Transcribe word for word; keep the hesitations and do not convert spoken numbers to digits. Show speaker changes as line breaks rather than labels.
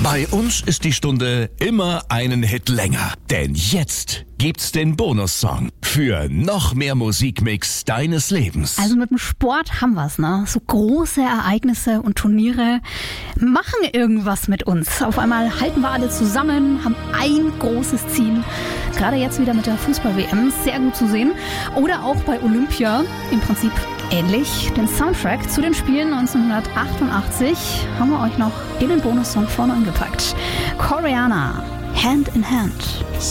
Bei uns ist die Stunde immer einen Hit länger. Denn jetzt gibt's den Bonussong für noch mehr Musikmix deines Lebens.
Also mit dem Sport haben wir's, ne? So große Ereignisse und Turniere machen irgendwas mit uns. Auf einmal halten wir alle zusammen, haben ein großes Ziel. Gerade jetzt wieder mit der Fußball-W M, sehr gut zu sehen. Oder auch bei Olympia, im Prinzip ähnlich. Den Soundtrack zu den Spielen neunzehnhundertachtundachtzig haben wir euch noch in den Bonussong vorne angepackt. Koreaner, Hand in Hand.